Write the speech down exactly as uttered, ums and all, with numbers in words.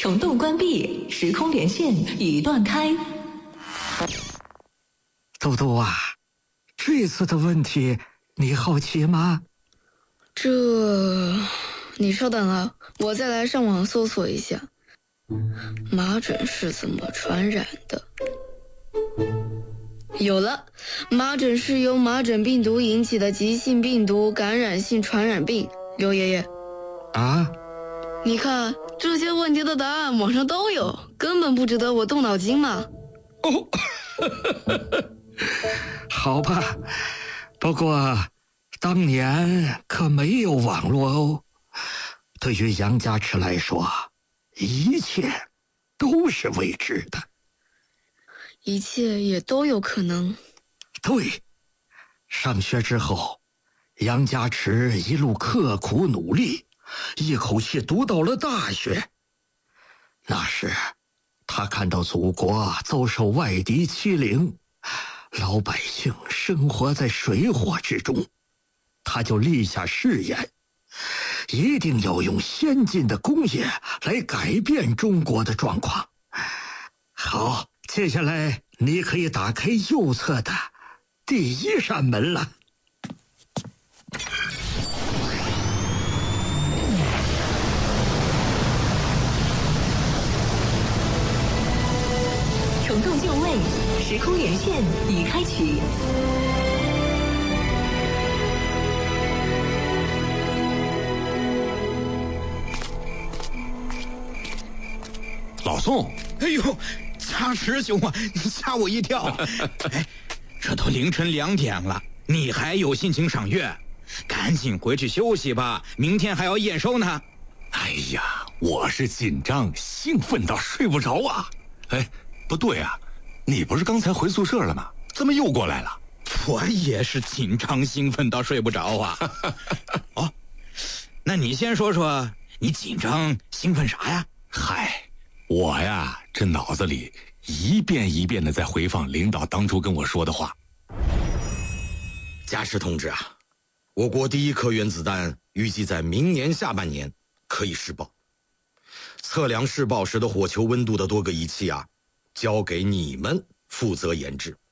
虫洞关闭，时空连线已断开。 嘟嘟啊，这次的问题你好奇吗？ 这，你稍等啊，我再来上网搜索一下，麻疹是怎么传染的。有了，麻疹是由麻疹病毒引起的急性病毒感染性传染病。刘爷爷啊， 你看这些问题的答案网上都有，根本不值得我动脑筋嘛。 哦，好吧，不过当年可没有网络哦。对于杨家池来说，一切都是未知的， 一切也都有可能。 对，上学之后，杨家池一路刻苦努力，一口气读到了大学。那时他看到祖国遭受外敌欺凌，老百姓生活在水火之中，他就立下誓言，一定要用先进的工业来改变中国的状况。好，接下来你可以打开右侧的第一扇门了。 虫洞就位，时空连线已开启。 老宋， 哎呦，贾师兄啊，你吓我一跳！哎，这都凌晨两点了，你还有心情赏月？赶紧回去休息吧，明天还要验收呢。 哎呀，我是紧张兴奋到睡不着啊！哎，不对啊，你不是刚才回宿舍了吗？怎么又过来了？ 我也是紧张兴奋到睡不着啊！哦，那你先说说，你紧张兴奋啥呀？ 嗨，我呀，这脑子里一遍一遍的在回放领导当初跟我说的话。 贾师同志啊，我国第一颗原子弹预计在明年下半年可以试爆。测量试爆时的火球温度的多个仪器啊，交给你们负责研制。